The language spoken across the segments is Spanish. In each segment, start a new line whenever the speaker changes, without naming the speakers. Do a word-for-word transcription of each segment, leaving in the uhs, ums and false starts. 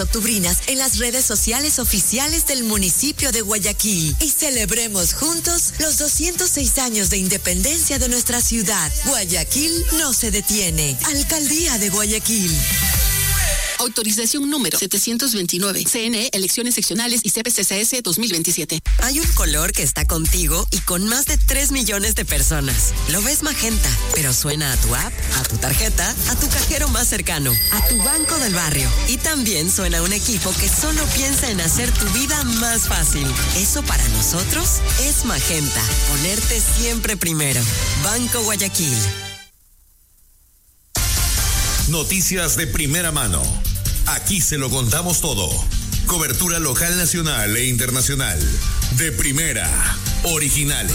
octubrinas en las redes sociales oficiales del municipio de Guayaquil y celebremos juntos los doscientos seis años de independencia de nuestra ciudad. Guayaquil no se detiene. Alcaldía de Guayaquil.
Autorización número setecientos veintinueve. C N E, Elecciones Seccionales y C P C C S dos mil veintisiete.
Hay un color que está contigo y con más de tres millones de personas. Lo ves magenta, pero suena a tu app, a tu tarjeta, a tu cajero más cercano, a tu banco del barrio. Y también suena a un equipo que solo piensa en hacer tu vida más fácil. Eso para nosotros es magenta. Ponerte siempre primero. Banco Guayaquil.
Noticias de primera mano. Aquí se lo contamos todo. Cobertura local, nacional e internacional. De primera. Originales.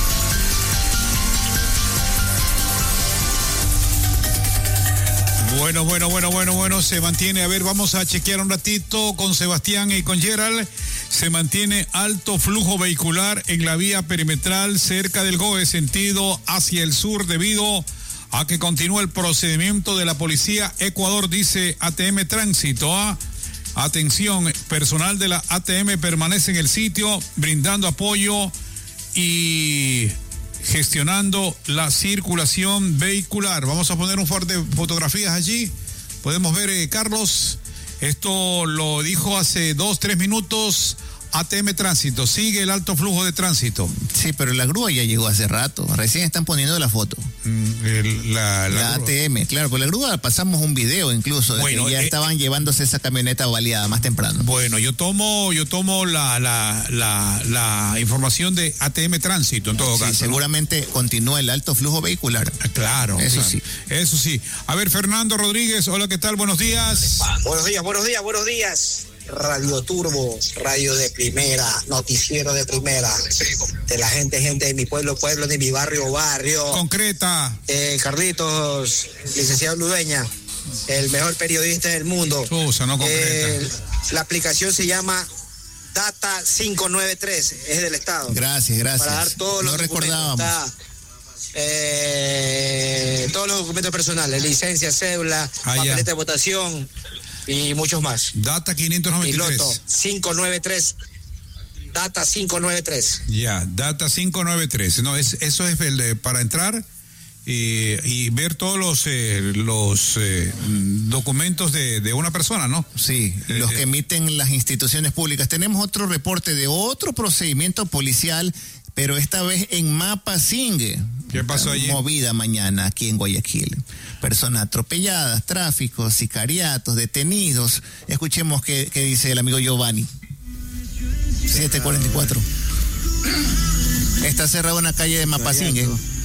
Bueno, bueno, bueno, bueno, bueno, se mantiene. A ver, vamos a chequear un ratito con Sebastián y con Gerald. Se mantiene alto flujo vehicular en la vía perimetral cerca del G O E, sentido hacia el sur, debido a que continúa el procedimiento de la Policía Ecuador, dice A T M Tránsito. ¿ah? Atención, personal de la A T M permanece en el sitio brindando apoyo y gestionando la circulación vehicular. Vamos a poner un par de fotografías allí. Podemos ver, eh, Carlos, esto lo dijo hace dos, tres minutos A T M Tránsito. Sigue el alto flujo de tránsito.
Sí, pero la grúa ya llegó hace rato. Recién están poniendo la foto.
Mm, el, la, la,
la A T M, claro, con la grúa pasamos un video incluso de bueno, que ya eh, estaban eh, llevándose esa camioneta baleada más temprano.
Bueno, yo tomo, yo tomo la, la, la, la información de A T M Tránsito en todo
sí,
caso.
Seguramente ¿no? Continúa el alto flujo vehicular.
Claro.
Eso
claro.
sí.
Eso sí. A ver, Fernando Rodríguez, hola, ¿qué tal? Buenos días.
Buenos días, buenos días, buenos días. Radio Turbo, radio de primera, noticiero de primera, de la gente, gente de mi pueblo, pueblo, de mi barrio, barrio.
Concreta.
Eh, Carlitos, licenciado Ludeña, el mejor periodista del mundo.
Usa, no concreta.
Eh, la aplicación se llama Data cinco nueve tres, es del Estado.
Gracias, gracias.
Para dar todos los
no recordábamos.
Está, eh, todos los documentos personales, licencia, cédula, ah, papeleta de votación y muchos más.
Data quinientos noventa y tres.
Piloto cinco nueve tres. Data cinco nueve tres.
Ya, Data cinco nueve tres. No, es, eso es el de, para entrar y, y ver todos los eh, los eh, documentos de, de una persona, ¿no?
Sí, eh, los que emiten las instituciones públicas. Tenemos otro reporte de otro procedimiento policial, pero esta vez en Mapasingue.
¿Qué pasó allí?
Movida mañana aquí en Guayaquil. Personas atropelladas, tráfico, sicariatos, detenidos. Escuchemos qué, qué dice el amigo Giovanni. siete cuarenta y cuatro. Está cerrada una calle de Mapasingue.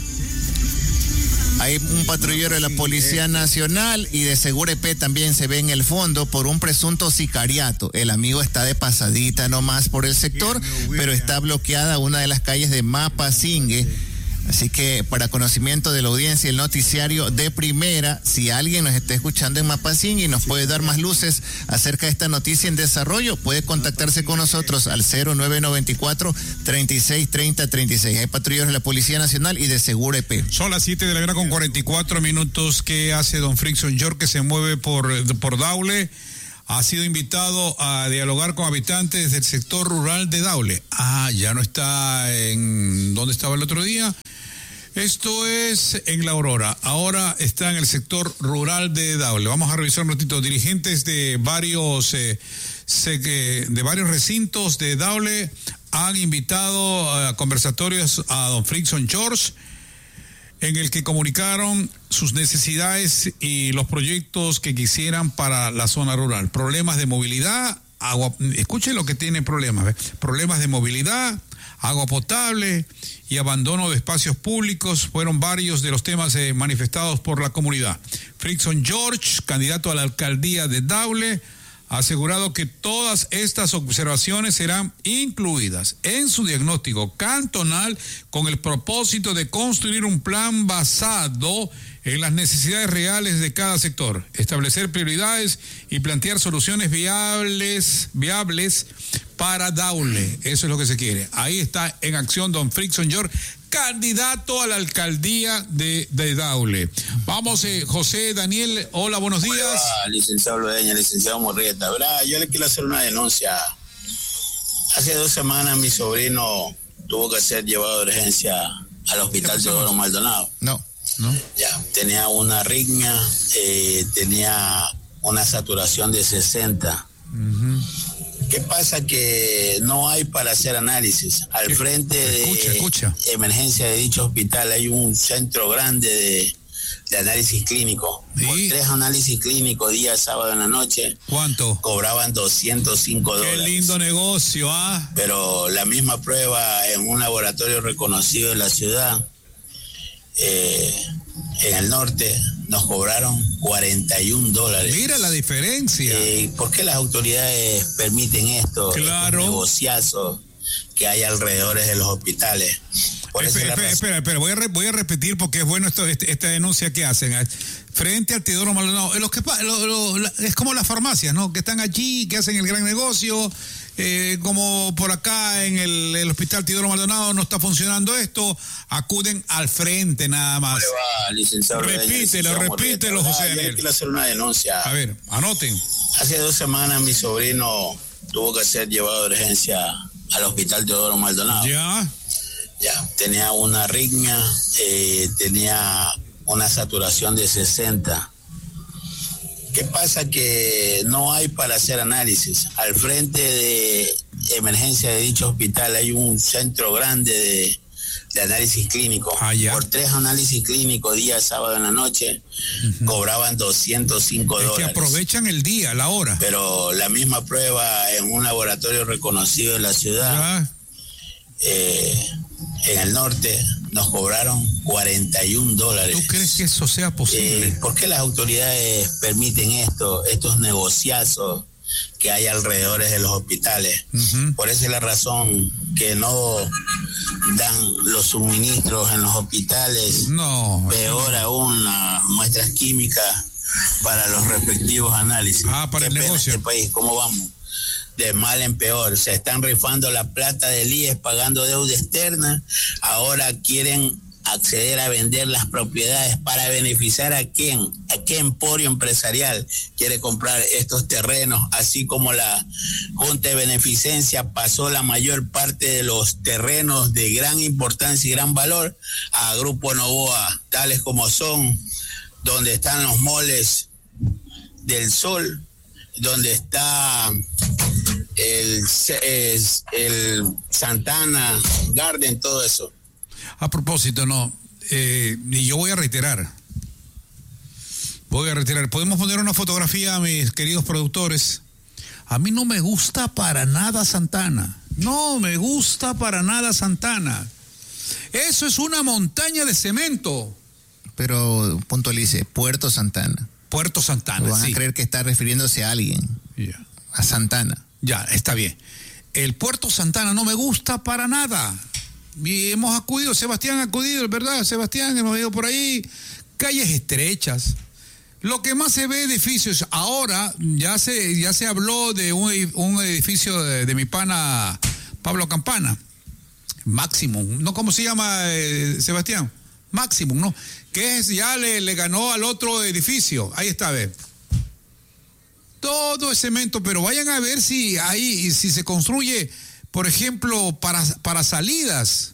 Hay un patrullero de la Policía Nacional y de Segurep también se ve en el fondo por un presunto sicariato. El amigo está de pasadita nomás por el sector, pero está bloqueada una de las calles de Mapasingue. Así que para conocimiento de la audiencia, el noticiario de primera, si alguien nos está escuchando en Mapasingue y nos puede dar más luces acerca de esta noticia en desarrollo, puede contactarse con nosotros al cero nueve nueve cuatro, treinta y seis, treinta, treinta y seis. Hay patrulleros de la Policía Nacional y de Segurep.
Son las siete de la mañana con cuarenta y cuatro minutos. ¿Qué hace don Frickson York, que se mueve por, por Daule? Ha sido invitado a dialogar con habitantes del sector rural de Daule. Ah, ya no está en... ¿Dónde estaba el otro día? Esto es en La Aurora. Ahora está en el sector rural de Daule. Vamos a revisar un ratito. Dirigentes de varios, eh, de varios recintos de Daule han invitado a conversatorios a don Frickson George, en el que comunicaron sus necesidades y los proyectos que quisieran para la zona rural. Problemas de movilidad, agua, escuchen lo que tienen problemas, ¿ves? Problemas de movilidad, agua potable y abandono de espacios públicos fueron varios de los temas eh, manifestados por la comunidad. Frickson George, candidato a la alcaldía de Daule, ha asegurado que todas estas observaciones serán incluidas en su diagnóstico cantonal con el propósito de construir un plan basado en las necesidades reales de cada sector, establecer prioridades y plantear soluciones viables, viables para Daule. Eso es lo que se quiere. Ahí está en acción don Frickson George, candidato a la alcaldía de, de Daule. Vamos, eh, José Daniel, hola, buenos días.
Hola, licenciado Lodeña, licenciado Morrieta. ¿Verdad? Yo le quiero hacer una denuncia. Hace dos semanas mi sobrino tuvo que ser llevado de urgencia al hospital Teodoro Maldonado.
No,
no.
Ya, tenía una arritmia, eh, tenía una saturación de sesenta. Uh-huh. ¿Qué pasa? Que no hay para hacer análisis. Al frente
escucha,
de
escucha.
emergencia de dicho hospital hay un centro grande de, de análisis clínico. ¿Sí? Por tres análisis clínicos, día sábado en la noche.
¿Cuánto?
Cobraban doscientos cinco dólares.
Qué lindo negocio, ¿ah?
Pero la misma prueba en un laboratorio reconocido en la ciudad, eh, en el norte, nos cobraron cuarenta y un dólares.
Mira la diferencia.
Eh, ¿Por qué las autoridades permiten esto?
Claro.
Estos negociazos que hay alrededor de los hospitales. Por
espera, espera, espera, espera, voy a, re, voy a repetir porque es bueno esto, este, esta denuncia que hacen. Frente al Teodoro Maldonado, los que, lo, lo, la, es como las farmacias, ¿no? Que están allí, que hacen el gran negocio. Eh, como por acá en el, el hospital Teodoro Maldonado no está funcionando esto, acuden al frente nada más.
Va, licenciado
repítelo,
Reña,
repítelo, José Daniel.
Yo quiero hacer una denuncia.
A ver, anoten.
Hace dos semanas mi sobrino tuvo que ser llevado de urgencia al hospital Teodoro Maldonado.
Ya.
Ya, tenía una arritmia, eh, tenía una saturación de sesenta. ¿Qué pasa? Que no hay para hacer análisis. Al frente de emergencia de dicho hospital hay un centro grande de, de análisis clínico.
Ah,
por tres análisis clínicos, día sábado en la noche, uh-huh. cobraban doscientos cinco
es
dólares.
Que aprovechan el día, la hora.
Pero la misma prueba en un laboratorio reconocido en la ciudad, eh, en el norte, nos cobraron cuarenta y un dólares.
¿Tú crees que eso sea posible?
Eh, ¿Por qué las autoridades permiten esto, estos negociazos que hay alrededor de los hospitales? Uh-huh. Por esa es la razón que no dan los suministros en los hospitales.
No.
Peor no. aún, las muestras químicas para los respectivos análisis.
Ah, para
¿Qué
el negocio.
Este país? ¿Cómo vamos? De mal en peor. Se están rifando la plata del I E S, pagando deuda externa. Ahora quieren acceder a vender las propiedades para beneficiar a quién, a qué emporio empresarial quiere comprar estos terrenos, así como la Junta de Beneficencia pasó la mayor parte de los terrenos de gran importancia y gran valor a Grupo Novoa, tales como son donde están los moles del Sol, donde está el, el, el Santana Garden, todo eso.
A propósito, no, eh, y yo voy a reiterar, voy a reiterar, podemos poner una fotografía a mis queridos productores. A mí no me gusta para nada Santana, no me gusta para nada Santana. Eso es una montaña de cemento.
Pero puntualice, Puerto Santana.
Puerto Santana,
van
sí.
a creer que está refiriéndose a alguien,
yeah.
a Santana.
Ya, está bien. El Puerto Santana no me gusta para nada. Y hemos acudido, Sebastián ha acudido, ¿verdad? Sebastián, hemos ido por ahí, calles estrechas. Lo que más se ve edificios, ahora ya se ya se habló de un, un edificio de, de mi pana Pablo Campana, Maximum, ¿no? ¿Cómo se llama, eh, Sebastián? Maximum, ¿no? Que es, ya le, le ganó al otro edificio, ahí está, ve. Todo es cemento, pero vayan a ver si ahí, si se construye, por ejemplo, para, para salidas.